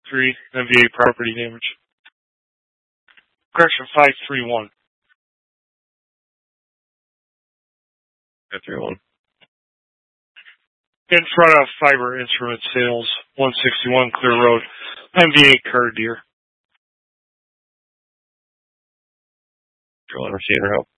3, MVA property damage. Correction 531. 531. In front of Fiber Instrument Sales, 161 Clear Road, MVA Car Deer. Control and receiver help.